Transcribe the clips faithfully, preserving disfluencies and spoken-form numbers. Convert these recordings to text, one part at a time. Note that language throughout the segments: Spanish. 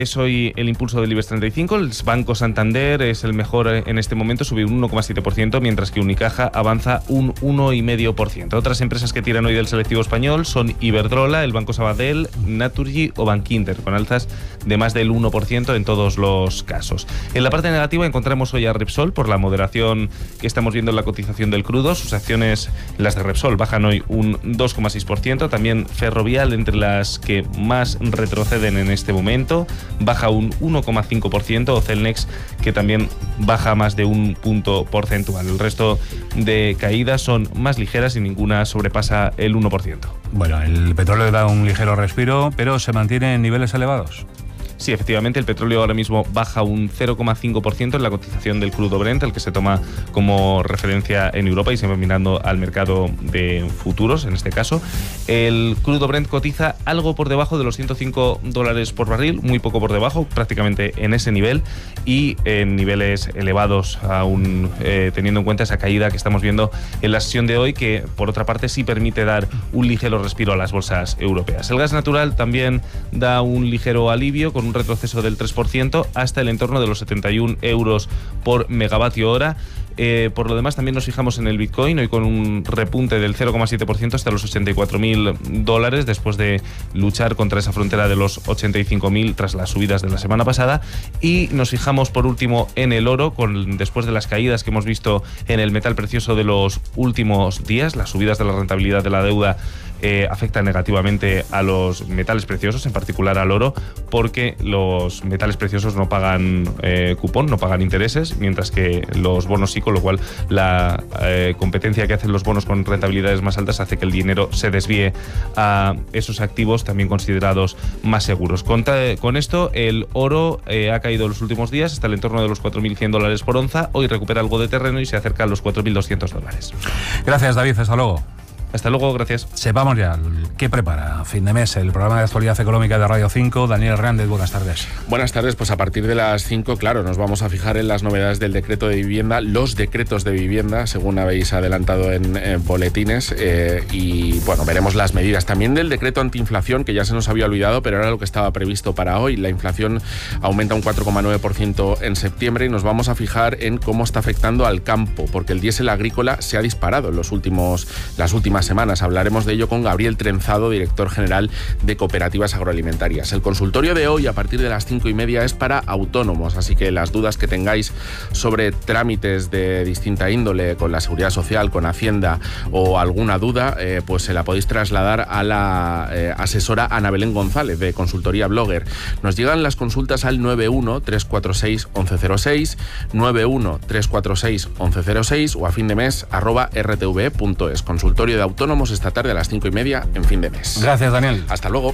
Es hoy el impulso del IBEX treinta y cinco. El Banco Santander es el mejor en este momento, sube un uno coma siete por ciento, mientras que Unicaja avanza un uno coma cinco por ciento. Otras empresas que tiran hoy del selectivo español son Iberdrola, el Banco Sabadell, Naturgy o Bankinter, con alzas de más del uno por ciento en todos los casos. En la parte negativa encontramos hoy a Repsol por la moderación que estamos viendo en la cotización del crudo. Sus acciones, las de Repsol, bajan hoy un dos coma seis por ciento. También Ferrovial, entre las que más retroceden en este momento, baja un uno coma cinco por ciento, o Celnex, que también baja más de un punto porcentual. El resto de caídas son más ligeras y ninguna sobrepasa el uno por ciento. Bueno, el petróleo da un ligero respiro, pero se mantiene en niveles elevados. Sí, efectivamente, el petróleo ahora mismo baja un cero coma cinco por ciento en la cotización del crudo Brent, el que se toma como referencia en Europa y siempre mirando al mercado de futuros, en este caso. El crudo Brent cotiza algo por debajo de los ciento cinco dólares por barril, muy poco por debajo, prácticamente en ese nivel y en niveles elevados, aún eh, teniendo en cuenta esa caída que estamos viendo en la sesión de hoy, que por otra parte sí permite dar un ligero respiro a las bolsas europeas. El gas natural también da un ligero alivio, con un retroceso del tres por ciento hasta el entorno de los setenta y un euros por megavatio hora. Eh, por lo demás, también nos fijamos en el Bitcoin, hoy con un repunte del cero coma siete por ciento hasta los ochenta y cuatro mil dólares, después de luchar contra esa frontera de los ochenta y cinco mil tras las subidas de la semana pasada. Y nos fijamos por último en el oro, con, después de las caídas que hemos visto en el metal precioso de los últimos días. Las subidas de la rentabilidad de la deuda eh, afectan negativamente a los metales preciosos, en particular al oro, porque los metales preciosos no pagan eh, cupón, no pagan intereses, mientras que los bonos sí, con lo cual la eh, competencia que hacen los bonos con rentabilidades más altas hace que el dinero se desvíe a esos activos también considerados más seguros. Con, con esto, el oro eh, ha caído en los últimos días hasta el entorno de los cuatro mil cien dólares por onza. Hoy recupera algo de terreno y se acerca a los cuatro mil doscientos dólares. Gracias, David. Hasta luego. Hasta luego, gracias. Sepamos ya, ¿qué prepara Fin de Mes, el programa de actualidad económica de Radio cinco? Daniel Hernández, buenas tardes. Buenas tardes, pues a partir de las cinco, claro, nos vamos a fijar en las novedades del decreto de vivienda, los decretos de vivienda, según habéis adelantado en, en boletines, eh, y bueno, veremos las medidas también del decreto antiinflación, que ya se nos había olvidado, pero era lo que estaba previsto para hoy. La inflación aumenta un cuatro coma nueve por ciento en septiembre y nos vamos a fijar en cómo está afectando al campo, porque el diésel agrícola se ha disparado en los últimos, las últimas semanas. Hablaremos de ello con Gabriel Trenzado, director general de Cooperativas Agroalimentarias. El consultorio de hoy, a partir de las cinco y media, es para autónomos, así que las dudas que tengáis sobre trámites de distinta índole con la Seguridad Social, con Hacienda o alguna duda, eh, pues se la podéis trasladar a la eh, asesora Ana Belén González, de Consultoría Blogger. Nos llegan las consultas al nueve uno tres cuatro seis once cero seis, nueve uno tres cuatro seis once cero seis o a findemes arroba r t v punto es. Consultorio de autónomos esta tarde a las cinco y media en Fin de Mes. Gracias, Daniel. Hasta luego.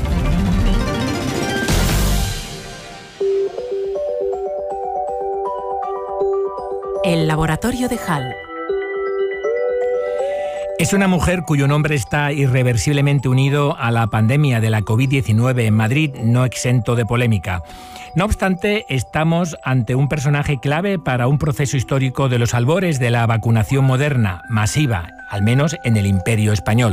El laboratorio de Hall. Es una mujer cuyo nombre está irreversiblemente unido a la pandemia de la covid diecinueve en Madrid, no exento de polémica. No obstante, estamos ante un personaje clave para un proceso histórico de los albores de la vacunación moderna, masiva, al menos en el Imperio Español.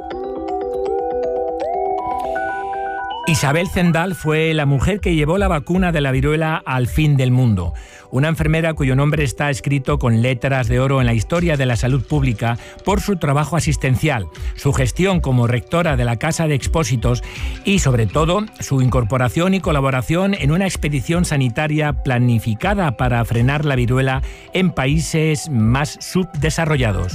Isabel Zendal fue la mujer que llevó la vacuna de la viruela al fin del mundo. Una enfermera cuyo nombre está escrito con letras de oro en la historia de la salud pública por su trabajo asistencial, su gestión como rectora de la Casa de Expósitos y, sobre todo, su incorporación y colaboración en una expedición sanitaria planificada para frenar la viruela en países más subdesarrollados.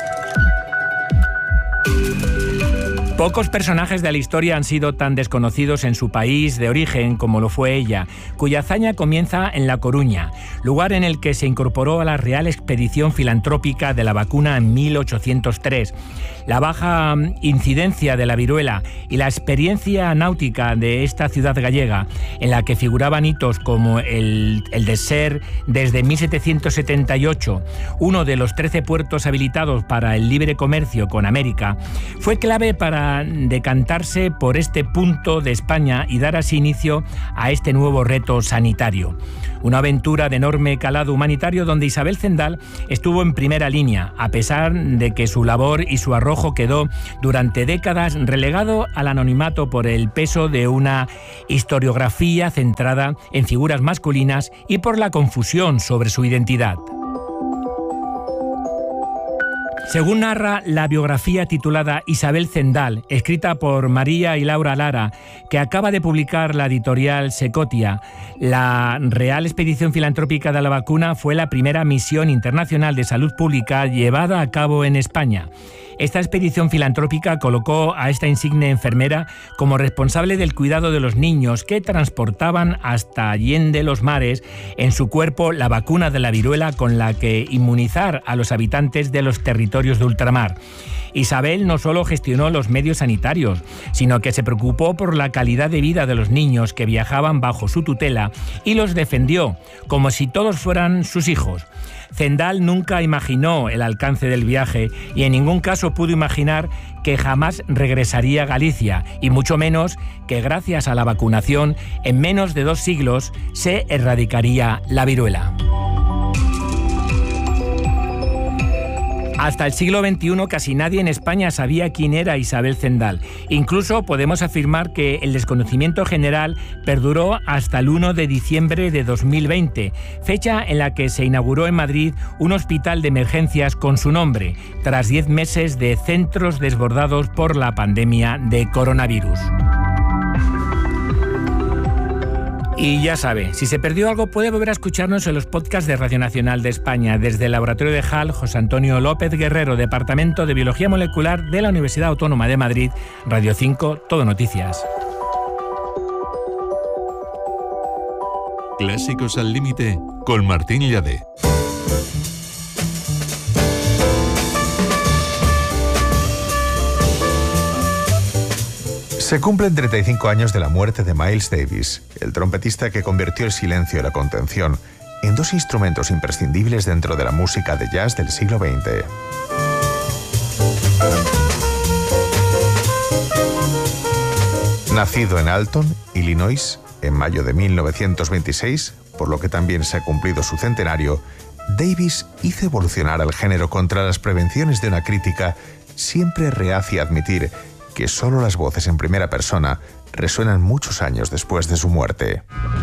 Pocos personajes de la historia han sido tan desconocidos en su país de origen como lo fue ella, cuya hazaña comienza en La Coruña, lugar en el que se incorporó a la Real Expedición Filantrópica de la Vacuna en mil ochocientos tres. La baja incidencia de la viruela y la experiencia náutica de esta ciudad gallega, en la que figuraban hitos como el, el de ser, desde mil setecientos setenta y ocho, uno de los trece puertos habilitados para el libre comercio con América, fue clave para para decantarse por este punto de España y dar así inicio a este nuevo reto sanitario. Una aventura de enorme calado humanitario donde Isabel Zendal estuvo en primera línea, a pesar de que su labor y su arrojo quedó durante décadas relegado al anonimato por el peso de una historiografía centrada en figuras masculinas y por la confusión sobre su identidad. Según narra la biografía titulada Isabel Zendal, escrita por María y Laura Lara, que acaba de publicar la editorial Secotia, la Real Expedición Filantrópica de la Vacuna fue la primera misión internacional de salud pública llevada a cabo en España. Esta expedición filantrópica colocó a esta insigne enfermera como responsable del cuidado de los niños que transportaban hasta allende los mares en su cuerpo la vacuna de la viruela con la que inmunizar a los habitantes de los territorios de ultramar. Isabel no solo gestionó los medios sanitarios, sino que se preocupó por la calidad de vida de los niños que viajaban bajo su tutela y los defendió, como si todos fueran sus hijos. Zendal nunca imaginó el alcance del viaje y en ningún caso pudo imaginar que jamás regresaría a Galicia, y mucho menos que gracias a la vacunación, en menos de dos siglos, se erradicaría la viruela. Hasta el siglo veintiuno casi nadie en España sabía quién era Isabel Zendal. Incluso podemos afirmar que el desconocimiento general perduró hasta el uno de diciembre de dos mil veinte, fecha en la que se inauguró en Madrid un hospital de emergencias con su nombre, tras diez meses de centros desbordados por la pandemia de coronavirus. Y ya sabe, si se perdió algo puede volver a escucharnos en los podcasts de Radio Nacional de España. Desde el Laboratorio de H A L, José Antonio López Guerrero, Departamento de Biología Molecular de la Universidad Autónoma de Madrid, Radio cinco, Todo Noticias. Clásicos al límite con Martín Llade. Se cumplen treinta y cinco años de la muerte de Miles Davis, el trompetista que convirtió el silencio y la contención en dos instrumentos imprescindibles dentro de la música de jazz del siglo veinte. Nacido en Alton, Illinois, en mayo de mil novecientos veintiséis, por lo que también se ha cumplido su centenario, Davis hizo evolucionar al género contra las prevenciones de una crítica siempre reacia a admitir que solo las voces en primera persona resuenan muchos años después de su muerte.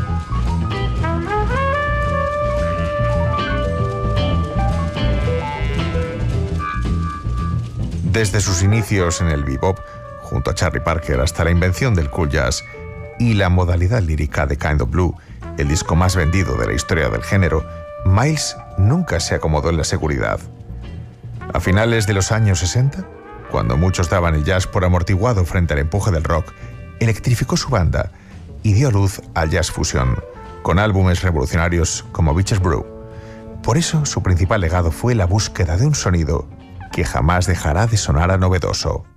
Desde sus inicios en el bebop, junto a Charlie Parker, hasta la invención del cool jazz y la modalidad lírica de Kind of Blue, el disco más vendido de la historia del género, Miles nunca se acomodó en la seguridad. A finales de los años sesenta, cuando muchos daban el jazz por amortiguado frente al empuje del rock, electrificó su banda y dio luz al jazz fusión, con álbumes revolucionarios como Witch's Brew. Por eso, su principal legado fue la búsqueda de un sonido que jamás dejará de sonar a novedoso.